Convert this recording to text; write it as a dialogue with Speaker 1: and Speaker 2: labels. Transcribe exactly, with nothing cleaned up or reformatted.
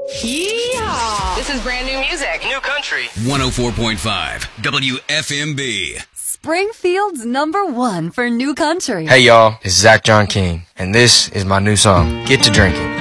Speaker 1: Yeehaw! This is brand new music.
Speaker 2: New country.
Speaker 3: one oh four point five W F M B.
Speaker 4: Springfield's number one for new country.
Speaker 5: Hey y'all, it's Zach John King, and this is my new song, Get to Drinking.